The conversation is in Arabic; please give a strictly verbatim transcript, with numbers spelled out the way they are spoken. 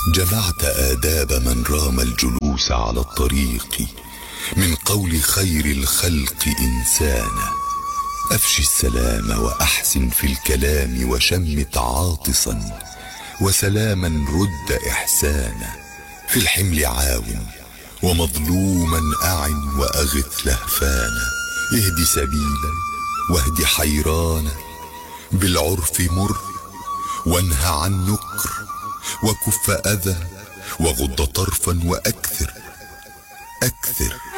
جمعت آداب من رام الجلوس على الطريق من قول خير الخلق إنسانا. أفشي السلام وأحسن في الكلام وشمت عاطسا وسلاما رد إحسانا. في الحمل عاون ومظلوما أعن وأغث لهفانا. اهد سبيلا واهد حيرانا. بالعرف مر وانهى عن نكر وكف أذى وغض طرفا وأكثر أكثر